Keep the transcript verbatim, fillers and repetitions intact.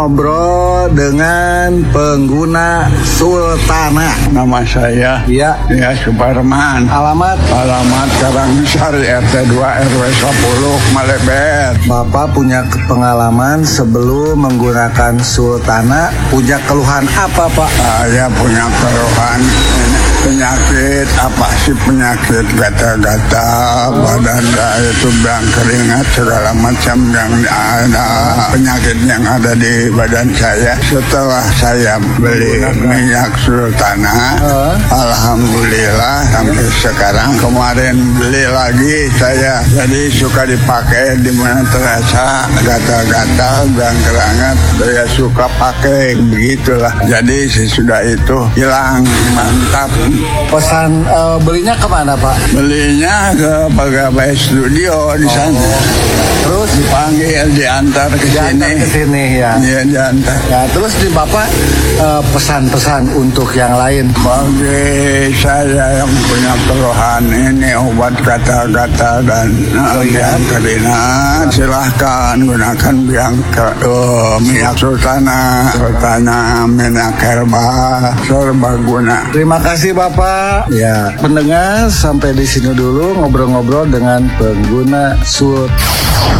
ngobrol dengan pengguna Sultana. Nama saya Ya, ya Suparman. alamat Alamat Karangsari R T dua R W sepuluh Malebet. Bapak punya pengalaman sebelum menggunakan Sultana, punya keluhan apa Pak? Saya punya keluhan penyakit, apa sih penyakit gatal-gatal, badan saya itu biang keringat segala macam yang ada, penyakit yang ada di badan saya. Setelah saya beli minyak Sultana, Uh. alhamdulillah sampai sekarang, kemarin beli lagi saya, jadi suka dipakai di mana terasa gatal-gatal biang keringat, saya suka pakai begitulah. Jadi sesudah itu hilang, mantap. Pesan eh, belinya kemana Pak? Belinya ke Pegawai Studio di sana. Terus Dipanggil, diantar ke diantar sini. ke sini ya. Iya, diantar. Ya, terus di Bapak eh, pesan-pesan untuk yang lain. Bagi saya yang punya keluhan ini obat gatal-gatal dan uh, biang keringat, silahkan gunakan biang ke, uh, minyak Sultana, Sultana minyak herbal, serbaguna. Terima kasih Bapak. Ya, pendengar, sampai di sini dulu ngobrol-ngobrol dengan pengguna Sultana.